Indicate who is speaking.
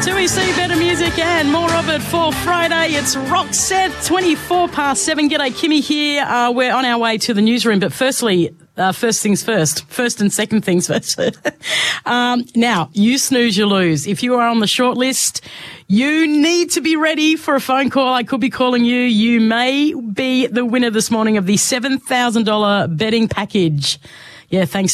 Speaker 1: Till we see better music and more of it for Friday. It's Roxette, 7:24. G'day, Kimmy here. We're on our way to the newsroom, but firstly, first things first. First and second things first. Now, you snooze, you lose. If you are on the short list, you need to be ready for a phone call. I could be calling you. You may be the winner this morning of the $7,000 betting package. Yeah, thanks